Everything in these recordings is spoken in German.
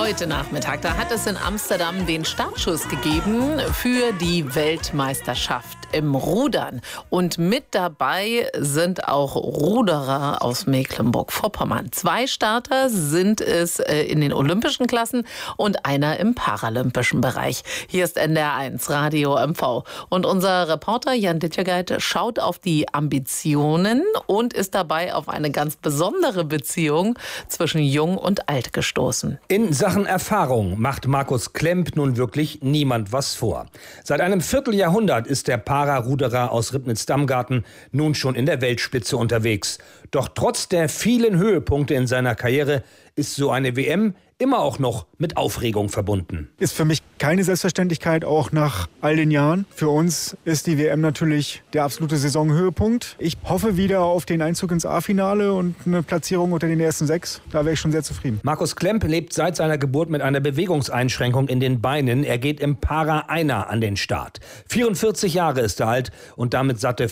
Heute Nachmittag, da hat es in Amsterdam den Startschuss gegeben für die Weltmeisterschaft im Rudern. Und mit dabei sind auch Ruderer aus Mecklenburg-Vorpommern. 2 Starter sind es in den olympischen Klassen und einer im paralympischen Bereich. Hier ist NDR1 Radio MV. Und unser Reporter Jan Dittjageit schaut auf die Ambitionen und ist dabei auf eine ganz besondere Beziehung zwischen Jung und Alt gestoßen. In Sachen Erfahrung macht Markus Klemp nun wirklich niemand was vor. Seit einem Vierteljahrhundert ist der Pararuderer aus Ribnitz-Damgarten nun schon in der Weltspitze unterwegs. Doch trotz der vielen Höhepunkte in seiner Karriere ist so eine WM immer auch noch mit Aufregung verbunden. Ist für mich keine Selbstverständlichkeit, auch nach all den Jahren. Für uns ist die WM natürlich der absolute Saisonhöhepunkt. Ich hoffe wieder auf den Einzug ins A-Finale und eine Platzierung unter den ersten 6. Da wäre ich schon sehr zufrieden. Markus Klemp lebt seit seiner Geburt mit einer Bewegungseinschränkung in den Beinen. Er geht im Para-Einer an den Start. 44 Jahre ist er alt und damit satte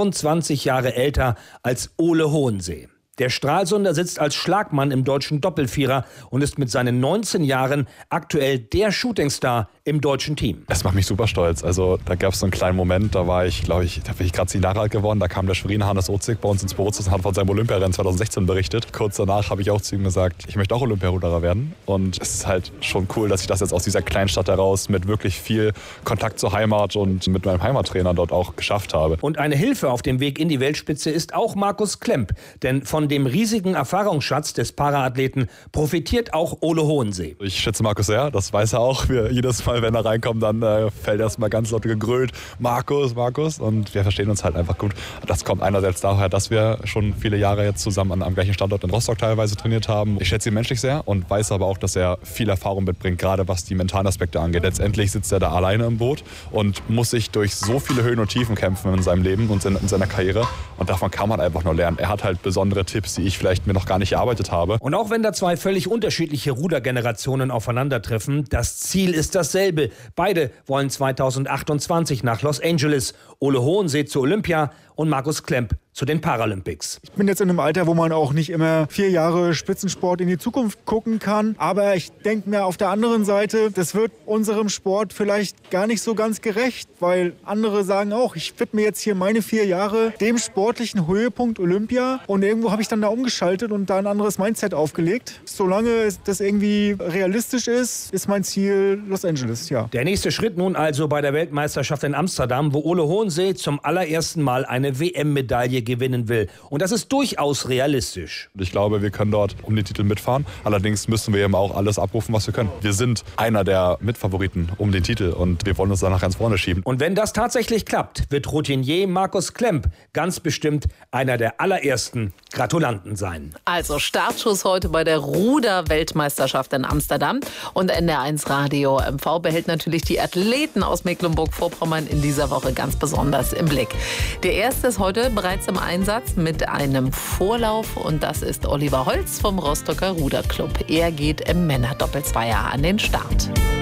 25 Jahre älter als Ole Hohensee. Der Stralsunder sitzt als Schlagmann im deutschen Doppelvierer und ist mit seinen 19 Jahren aktuell der Shootingstar im deutschen Team. Das macht mich super stolz. Also da gab es so einen kleinen Moment, da war ich, glaube ich, da bin ich gerade 10 Jahre alt geworden. Da kam der Schweriner Hannes Ozig bei uns ins Büro und hat von seinem Olympiarennen 2016 berichtet. Kurz danach habe ich auch zu ihm gesagt, ich möchte auch Olympiaruderer werden. Und es ist halt schon cool, dass ich das jetzt aus dieser kleinen Stadt heraus mit wirklich viel Kontakt zur Heimat und mit meinem Heimattrainer dort auch geschafft habe. Und eine Hilfe auf dem Weg in die Weltspitze ist auch Markus Klemp. Denn von dem riesigen Erfahrungsschatz des Paraathleten profitiert auch Ole Hohensee. Ich schätze Markus sehr, das weiß er auch. Jedes Mal, wenn er reinkommt, dann fällt erstmal ganz laut gegrölt, Markus. Und wir verstehen uns halt einfach gut. Das kommt einerseits daher, dass wir schon viele Jahre jetzt zusammen am gleichen Standort in Rostock teilweise trainiert haben. Ich schätze ihn menschlich sehr und weiß aber auch, dass er viel Erfahrung mitbringt, gerade was die mentalen Aspekte angeht. Letztendlich sitzt er da alleine im Boot und muss sich durch so viele Höhen und Tiefen kämpfen in seinem Leben und in seiner Karriere. Und davon kann man einfach nur lernen. Er hat halt besondere Tipps, die ich vielleicht mir noch gar nicht erarbeitet habe. Und auch wenn da 2 völlig unterschiedliche Rudergenerationen aufeinandertreffen, das Ziel ist dasselbe. Beide wollen 2028 nach Los Angeles. Ole Hohensee zu Olympia und Markus Klemp zu den Paralympics. Ich bin jetzt in einem Alter, wo man auch nicht immer 4 Jahre Spitzensport in die Zukunft gucken kann. Aber ich denke mir auf der anderen Seite, das wird unserem Sport vielleicht gar nicht so ganz gerecht, weil andere sagen auch, ich widme jetzt hier meine 4 Jahre dem sportlichen Höhepunkt Olympia und irgendwo habe ich dann da umgeschaltet und da ein anderes Mindset aufgelegt. Solange das irgendwie realistisch ist mein Ziel Los Angeles, ja. Der nächste Schritt nun also bei der Weltmeisterschaft in Amsterdam, wo Ole Hohensee zum allerersten Mal eine WM-Medaille gewinnen will. Und das ist durchaus realistisch. Ich glaube, wir können dort um den Titel mitfahren. Allerdings müssen wir eben auch alles abrufen, was wir können. Wir sind einer der Mitfavoriten um den Titel und wir wollen uns danach ganz vorne schieben. Und wenn das tatsächlich klappt, wird Routinier Markus Klemp ganz bestimmt einer der allerersten Gratulanten sein. Also Startschuss heute bei der Ruder-Weltmeisterschaft in Amsterdam. Und NDR1 Radio MV behält natürlich die Athleten aus Mecklenburg-Vorpommern in dieser Woche ganz besonders im Blick. Der erste ist heute bereits im Einsatz mit einem Vorlauf und das ist Oliver Holz vom Rostocker Ruderclub. Er geht im Männerdoppelzweier an den Start.